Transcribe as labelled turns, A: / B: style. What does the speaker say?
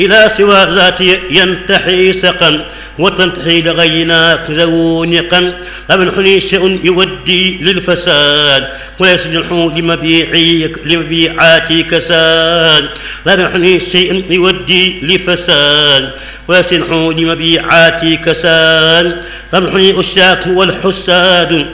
A: إلى سوى ذاتي ينتحي سقا وتنتحي لغيناك ذونقا لا منحني شيء يودي للفساد ولا يسجنح لمبيعاتي كساد لا منحني شيء يودي لفساد ولا يسجنح لمبيعاتي كساد لا منحني الشاك والحساد